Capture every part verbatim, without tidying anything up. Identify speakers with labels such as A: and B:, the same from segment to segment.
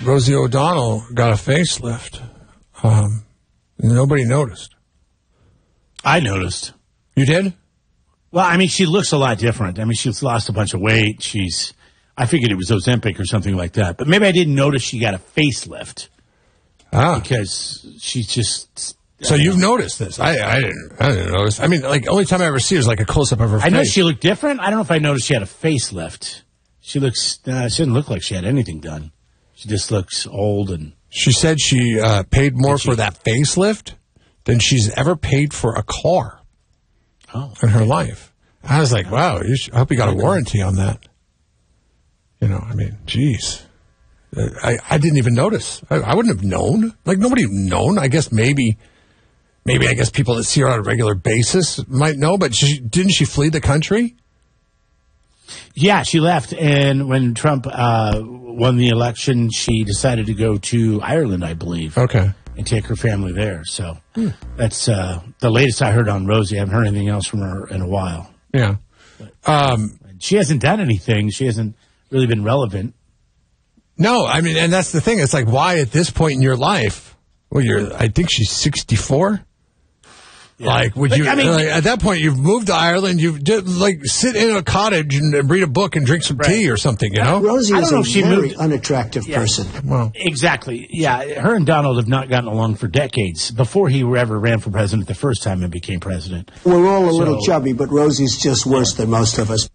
A: Rosie O'Donnell got a facelift. Um, nobody noticed.
B: I noticed.
A: You did?
B: Well, I mean, she looks a lot different. I mean, she's lost a bunch of weight. She's, I figured it was Ozempic or something like that. But maybe I didn't notice she got a facelift.
A: Ah.
B: Because she's just...
A: So you've know. noticed this. I, I didn't I didn't notice. I mean, like, only time I ever see her is like a close-up of her
B: I
A: face.
B: I know she looked different. I don't know if I noticed she had a facelift. She looks, uh, she didn't look like she had anything done. She just looks old and...
A: She said she uh, paid more she, for that facelift than she's ever paid for a car.
B: Oh,
A: in her life. I was like, wow, you should, I hope you got a warranty on that. You know, I mean, geez. I, I didn't even notice. I, I wouldn't have known. Like, nobody known. I guess maybe, maybe I guess people that see her on a regular basis might know, but she, didn't she flee the country?
B: Yeah, she left, and when Trump uh, won the election, she decided to go to Ireland, I believe.
A: Okay.
B: And take her family there. So hmm. that's uh, the latest I heard on Rosie. I haven't heard anything else from her in a while.
A: Yeah.
B: But,
A: um,
B: she hasn't done anything. She hasn't really been relevant.
A: No, I mean, and that's the thing. It's like, why at this point in your life? Well, you're, I think she's sixty-four. Yeah. Like, would but, you, I mean, like, at that point, you've moved to Ireland, you did, like, sit in a cottage and read a book and drink some right. tea or something, you know?
C: Rosie is a
B: she
C: very
B: moved.
C: unattractive
B: yeah.
C: person.
A: Well,
B: exactly. Yeah, her and Donald have not gotten along for decades before he ever ran for president the first time and became president.
C: We're all a
B: so,
C: little chubby, but Rosie's just worse than most of us.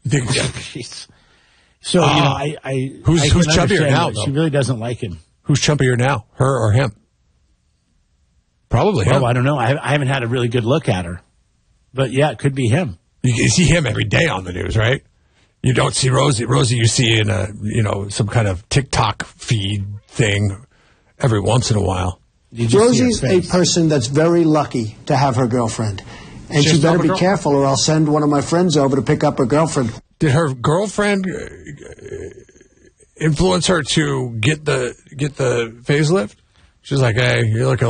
B: so,
A: uh,
B: you know, I... I
A: who's
B: I
A: who's chubbier now, though?
B: She really doesn't like him.
A: Who's chubbier now, her or him? Probably him.
B: Oh, I don't know. I, I haven't had a really good look at her. But, yeah, it could be him.
A: You, you see him every day on the news, right? You don't see Rosie. Rosie you see in a, you know, some kind of TikTok feed thing every once in a while.
C: Rosie's a person that's very lucky to have her girlfriend. And she, she better be girl? careful or I'll send one of my friends over to pick up her girlfriend.
A: Did her girlfriend influence her to get the get the facelift? She's like, hey, you're looking